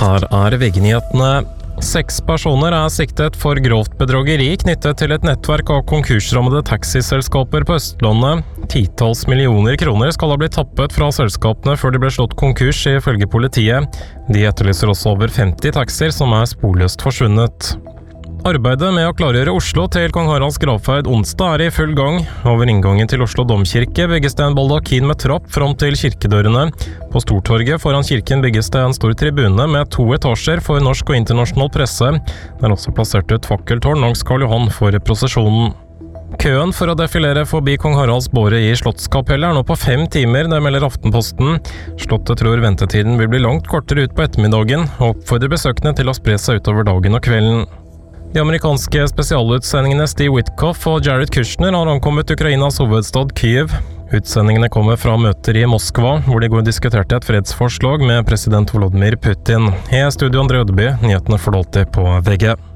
Her VG-nyhetene. 6 personer siktet for grovt bedrageri knyttet til et nettverk av konkursrammede taxiselskaper på Østlandet. 10-talls millioner kroner skal ha blitt tappet fra selskapene før de ble slått konkurs, ifølge politiet. De etterlyser også over 50 taxier som sporløst forsvunnet. Arbeidet med å klargjøre Oslo til Kong Haralds gravferd onsdag i full gang. Over inngangen til Oslo domkirke bygges det en baldakin med trapp fram til kirkedørene. På Stortorget foran kirken bygges det en stor tribune med 2 etasjer for norsk og internasjonal presse. Det også plassert et fakkeltårn langs Karl Johan for prosesjonen. Køen for å defilere forbi Kong Haralds båre i Slottskapellet nå på 5 timer, det melder Aftenposten. Slottet tror ventetiden vil bli langt kortere ut på ettermiddagen, og oppfordrer besøkende til å spre seg utover dagen og kvelden. De amerikanske spesialutsendingene Steve Witkoff og Jared Kushner har ankommet Ukrainas hovedstad Kyiv. Utsendingene kommer fra møter i Moskva, hvor de diskuterte et fredsforslag med president Volodymyr Putin. I studio André Ødeby, nyhetene får du alltid på VG.